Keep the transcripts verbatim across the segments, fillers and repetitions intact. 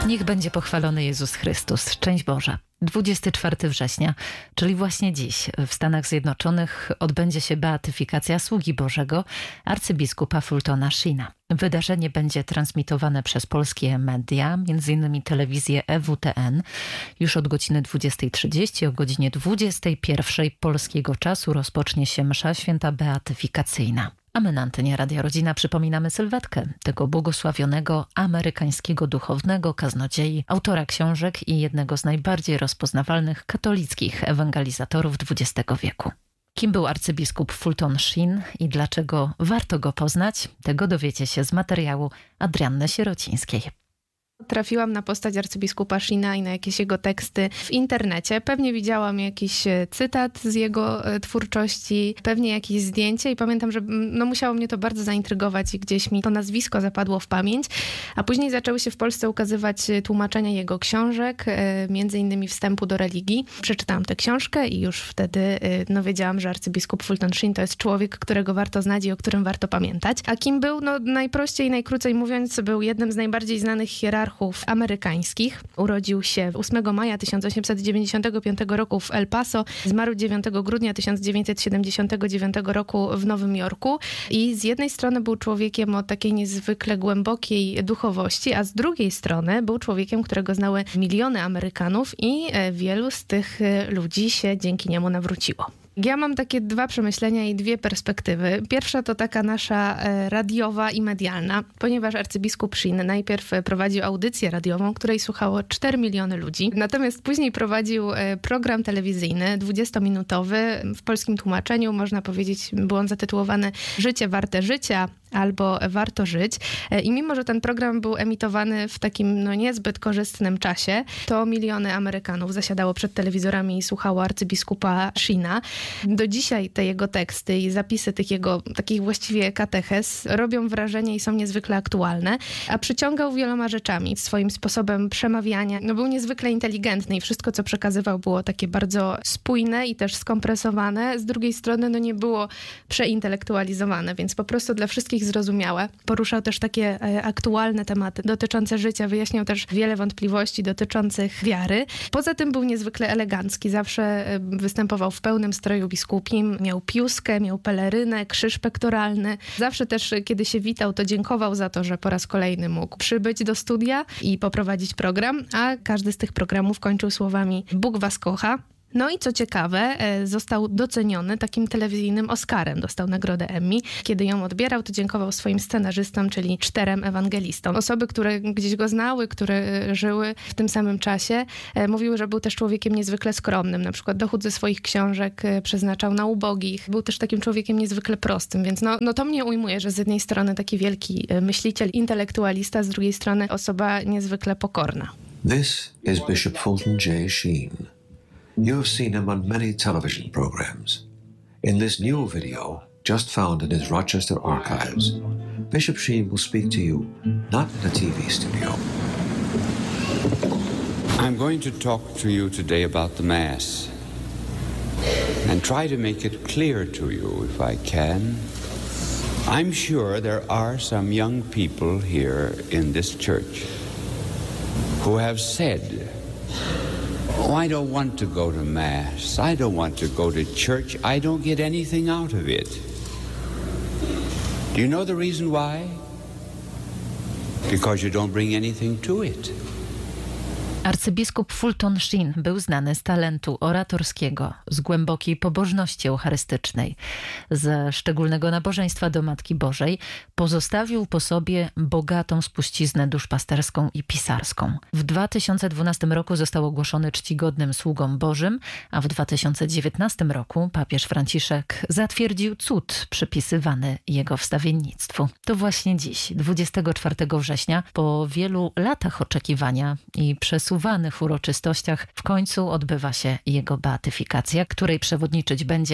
Niech będzie pochwalony Jezus Chrystus. Szczęść Boże. dwudziestego czwartego września, czyli właśnie dziś, w Stanach Zjednoczonych odbędzie się beatyfikacja sługi Bożego, arcybiskupa Fultona Sheena. Wydarzenie będzie transmitowane przez polskie media, między innymi telewizję E W T N. Już od godziny dwudziestej trzydzieści, o godzinie dwudziestej pierwszej polskiego czasu rozpocznie się msza święta beatyfikacyjna. A my na antenie Radia Rodzina przypominamy sylwetkę tego błogosławionego amerykańskiego duchownego, kaznodziei, autora książek i jednego z najbardziej rozpoznawalnych katolickich ewangelizatorów dwudziestego wieku. Kim był arcybiskup Fulton Sheen i dlaczego warto go poznać, tego dowiecie się z materiału Adrianny Sierocińskiej. Trafiłam na postać arcybiskupa Sheena i na jakieś jego teksty w internecie. Pewnie widziałam jakiś cytat z jego twórczości, pewnie jakieś zdjęcie i pamiętam, że no, musiało mnie to bardzo zaintrygować i gdzieś mi to nazwisko zapadło w pamięć. A później zaczęły się w Polsce ukazywać tłumaczenia jego książek, między innymi Wstępu do religii. Przeczytałam tę książkę i już wtedy no, wiedziałam, że arcybiskup Fulton Sheen to jest człowiek, którego warto znać i o którym warto pamiętać. A kim był? No najprościej, najkrócej mówiąc, był jednym z najbardziej znanych hierarchów amerykańskich. Urodził się ósmego maja tysiąc osiemset dziewięćdziesiątego piątego roku w El Paso. Zmarł dziewiątego grudnia tysiąc dziewięćset siedemdziesiątego dziewiątego roku w Nowym Jorku. I z jednej strony był człowiekiem o takiej niezwykle głębokiej duchowości, a z drugiej strony był człowiekiem, którego znały miliony Amerykanów i wielu z tych ludzi się dzięki niemu nawróciło. Ja mam takie dwa przemyślenia i dwie perspektywy. Pierwsza to taka nasza radiowa i medialna, ponieważ arcybiskup Sheen najpierw prowadził audycję radiową, której słuchało cztery miliony ludzi. Natomiast później prowadził program telewizyjny dwudziestominutowy. W polskim tłumaczeniu można powiedzieć, był on zatytułowany Życie warte życia albo Warto żyć. I mimo, że ten program był emitowany w takim no, niezbyt korzystnym czasie, to miliony Amerykanów zasiadało przed telewizorami i słuchało arcybiskupa Sheena. Do dzisiaj te jego teksty i zapisy tych jego takich właściwie kateches robią wrażenie i są niezwykle aktualne, a przyciągał wieloma rzeczami. Swoim sposobem przemawiania no, był niezwykle inteligentny i wszystko, co przekazywał, było takie bardzo spójne i też skompresowane. Z drugiej strony no, nie było przeintelektualizowane, więc po prostu dla wszystkich zrozumiałe. Poruszał też takie e, aktualne tematy dotyczące życia, wyjaśniał też wiele wątpliwości dotyczących wiary. Poza tym był niezwykle elegancki, zawsze e, występował w pełnym stroju biskupim, miał piuskę, miał pelerynę, krzyż pektoralny. Zawsze też, kiedy się witał, to dziękował za to, że po raz kolejny mógł przybyć do studia i poprowadzić program, a każdy z tych programów kończył słowami Bóg was kocha. No i co ciekawe, został doceniony takim telewizyjnym Oscarem. Dostał nagrodę Emmy. Kiedy ją odbierał, to dziękował swoim scenarzystom, czyli czterem ewangelistom. Osoby, które gdzieś go znały, które żyły w tym samym czasie, mówiły, że był też człowiekiem niezwykle skromnym. Na przykład dochód ze swoich książek przeznaczał na ubogich. Był też takim człowiekiem niezwykle prostym, więc no, no to mnie ujmuje, że z jednej strony taki wielki myśliciel, intelektualista, z drugiej strony osoba niezwykle pokorna. This is Bishop Fulton J. Sheen. You have seen him on many television programs. In this new video, just found in his Rochester archives, Bishop Sheen will speak to you, not in a T V studio. I'm going to talk to you today about the Mass and try to make it clear to you if I can. I'm sure there are some young people here in this church who have said, oh, I don't want to go to Mass. I don't want to go to church. I don't get anything out of it. Do you know the reason why? Because you don't bring anything to it. Arcybiskup Fulton Sheen był znany z talentu oratorskiego, z głębokiej pobożności eucharystycznej, ze szczególnego nabożeństwa do Matki Bożej. Pozostawił po sobie bogatą spuściznę duszpasterską i pisarską. W dwa tysiące dwunastym roku został ogłoszony czcigodnym sługą Bożym, a w dwa tysiące dziewiętnastym roku papież Franciszek zatwierdził cud przypisywany jego wstawiennictwu. To właśnie dziś, dwudziestego czwartego września, po wielu latach oczekiwania i przesuwania uroczystościach w końcu odbywa się jego beatyfikacja, której przewodniczyć będzie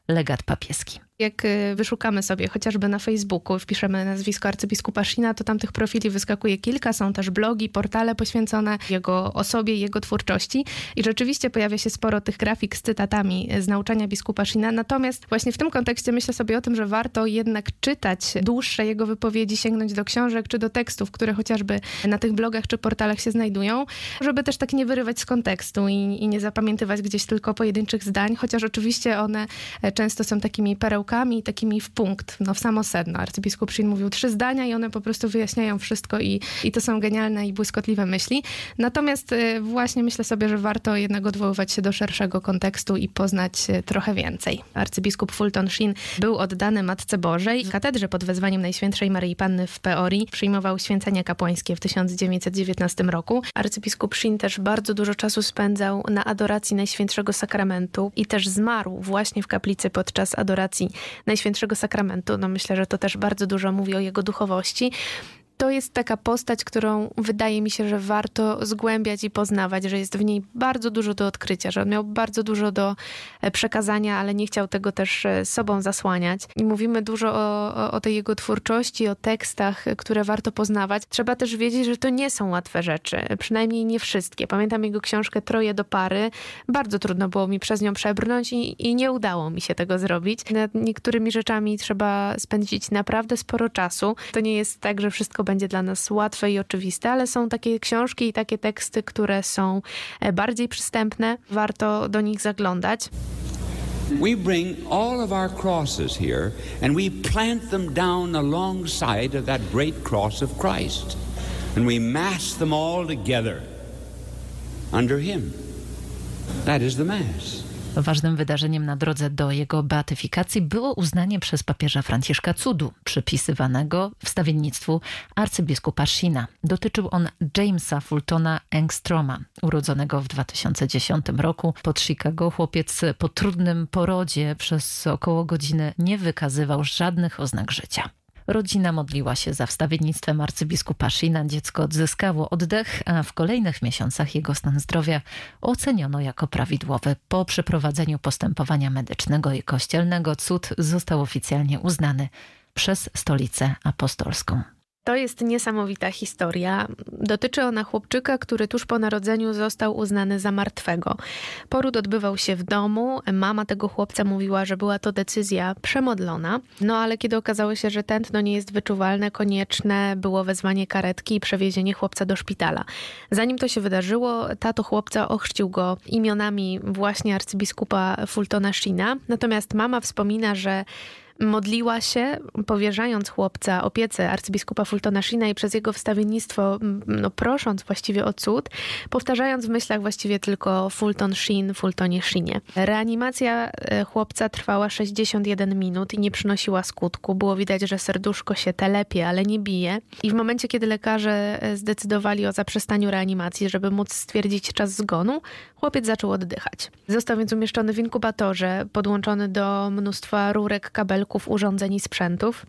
legat papieski. Jak wyszukamy sobie chociażby na Facebooku, wpiszemy nazwisko arcybiskupa Sheena, to tam tych profili wyskakuje kilka. Są też blogi, portale poświęcone jego osobie, jego twórczości. I rzeczywiście pojawia się sporo tych grafik z cytatami z nauczania biskupa Sheena. Natomiast właśnie w tym kontekście myślę sobie o tym, że warto jednak czytać dłuższe jego wypowiedzi, sięgnąć do książek czy do tekstów, które chociażby na tych blogach czy portalach się znajdują, żeby też tak nie wyrywać z kontekstu i, i nie zapamiętywać gdzieś tylko pojedynczych zdań, chociaż oczywiście one często są takimi perełkami, takimi w punkt, no w samo sedno. Arcybiskup Sheen mówił trzy zdania i one po prostu wyjaśniają wszystko i, i to są genialne i błyskotliwe myśli. Natomiast właśnie myślę sobie, że warto jednak odwoływać się do szerszego kontekstu i poznać trochę więcej. Arcybiskup Fulton Sheen był oddany Matce Bożej. W katedrze pod wezwaniem Najświętszej Maryi Panny w Peorii przyjmował święcenia kapłańskie w tysiąc dziewięćset dziewiętnastym roku. Arcybiskup Sheen też bardzo dużo czasu spędzał na adoracji Najświętszego Sakramentu i też zmarł właśnie w kaplicy podczas adoracji Najświętszego Sakramentu. No myślę, że to też bardzo dużo mówi o jego duchowości. To jest taka postać, którą wydaje mi się, że warto zgłębiać i poznawać, że jest w niej bardzo dużo do odkrycia, że on miał bardzo dużo do przekazania, ale nie chciał tego też sobą zasłaniać. I mówimy dużo o, o tej jego twórczości, o tekstach, które warto poznawać. Trzeba też wiedzieć, że to nie są łatwe rzeczy, przynajmniej nie wszystkie. Pamiętam jego książkę Troje do pary. Bardzo trudno było mi przez nią przebrnąć i, i nie udało mi się tego zrobić. Nad niektórymi rzeczami trzeba spędzić naprawdę sporo czasu. To nie jest tak, że wszystko będzie dla nas łatwe i oczywiste, ale są takie książki i takie teksty, które są bardziej przystępne. Warto do nich zaglądać. We bring all of our crosses here and we plant them down alongside of that great cross of Christ. And we mass them all together under him. That is the Mass. Ważnym wydarzeniem na drodze do jego beatyfikacji było uznanie przez papieża Franciszka cudu przypisywanego wstawiennictwu arcybiskupa Sheena. Dotyczył on Jamesa Fultona Engstroma, urodzonego w dwa tysiące dziesiątym roku pod Chicago. Chłopiec po trudnym porodzie przez około godziny nie wykazywał żadnych oznak życia. Rodzina modliła się za wstawiennictwem arcybiskupa Sheena. Dziecko odzyskało oddech, a w kolejnych miesiącach jego stan zdrowia oceniono jako prawidłowy. Po przeprowadzeniu postępowania medycznego i kościelnego cud został oficjalnie uznany przez Stolicę Apostolską. To jest niesamowita historia. Dotyczy ona chłopczyka, który tuż po narodzeniu został uznany za martwego. Poród odbywał się w domu. Mama tego chłopca mówiła, że była to decyzja przemodlona. No ale kiedy okazało się, że tętno nie jest wyczuwalne, konieczne było wezwanie karetki i przewiezienie chłopca do szpitala. Zanim to się wydarzyło, tato chłopca ochrzcił go imionami właśnie arcybiskupa Fultona Sheena. Natomiast mama wspomina, że modliła się, powierzając chłopca opiece arcybiskupa Fultona Sheena i przez jego wstawiennictwo, no, prosząc właściwie o cud, powtarzając w myślach właściwie tylko Fulton Sheen, Fultonie Sheenie. Reanimacja chłopca trwała sześćdziesiąt jeden minut i nie przynosiła skutku. Było widać, że serduszko się telepie, ale nie bije. I w momencie, kiedy lekarze zdecydowali o zaprzestaniu reanimacji, żeby móc stwierdzić czas zgonu, chłopiec zaczął oddychać. Został więc umieszczony w inkubatorze, podłączony do mnóstwa rurek, kabelków, urządzeń i sprzętów.